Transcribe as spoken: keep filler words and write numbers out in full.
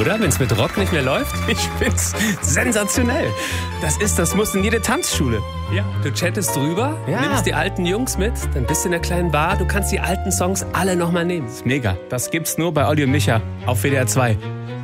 oder? Wenn es mit Rock nicht mehr läuft? Ich find's sensationell. Das ist, das muss in jede Tanzschule. Ja. Du chattest drüber, Ja. nimmst die alten Jungs mit, dann bist du in der kleinen Bar, du kannst die alten Songs alle nochmal nehmen. Mega. Das gibt's nur bei Olli und Micha auf W D R zwei.